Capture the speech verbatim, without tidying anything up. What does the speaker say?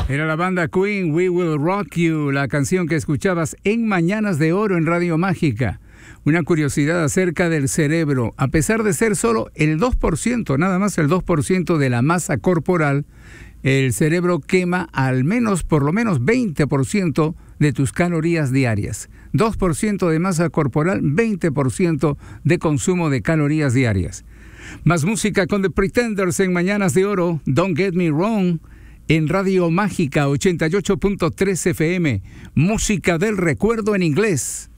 Era la banda Queen, We Will Rock You, la canción que escuchabas en Mañanas de Oro en Radio Mágica. Una curiosidad acerca del cerebro. A pesar de ser solo el dos por ciento, nada más el dos por ciento de la masa corporal, el cerebro quema al menos, por lo menos veinte por ciento de tus calorías diarias. dos por ciento de masa corporal, veinte por ciento de consumo de calorías diarias. Más música con The Pretenders en Mañanas de Oro, Don't Get Me Wrong, en Radio Mágica ochenta y ocho punto tres F M, música del recuerdo en inglés.